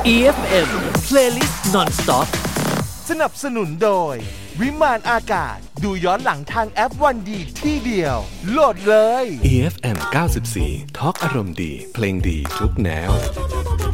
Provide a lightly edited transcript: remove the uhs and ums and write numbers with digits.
EFM Playlist Non-Stop สนับสนุนโดยวิมานอากาศดูย้อนหลังทางแอปวันดีที่เดียวโหลดเลย EFM 94 ทอล์กอารมณ์ดีเพลงดีทุกแนว